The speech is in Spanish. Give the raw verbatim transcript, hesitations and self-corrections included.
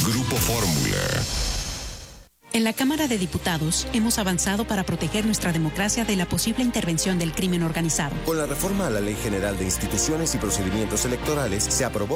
Grupo Fórmula. En la Cámara de Diputados hemos avanzado para proteger nuestra democracia de la posible intervención del crimen organizado. Con la reforma a la Ley General de Instituciones y Procedimientos Electorales se aprobó